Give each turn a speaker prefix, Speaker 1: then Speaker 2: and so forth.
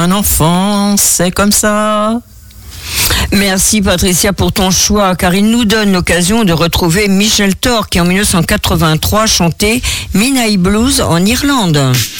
Speaker 1: un enfant, c'est comme ça.
Speaker 2: Merci Patricia pour ton choix, car il nous donne l'occasion de retrouver Michel Thorr qui en 1983 chantait Midnight Blues en Irlande.